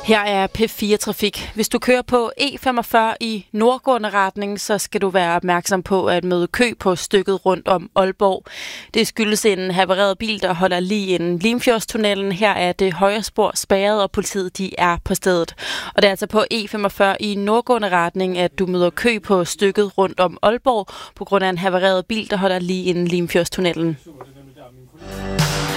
Her er P4 Trafik. Hvis du kører på E45 i nordgående retning, så skal du være opmærksom på at møde kø på stykket rundt om Aalborg. Det skyldes en havareret bil, der holder lige inden Limfjordstunnelen. Her er det højre spor spærret, og politiet de er på stedet. Og det er altså på E45 i nordgående retning, at du møder kø på stykket rundt om Aalborg på grund af en havareret bil, der holder lige inden Limfjordstunnelen.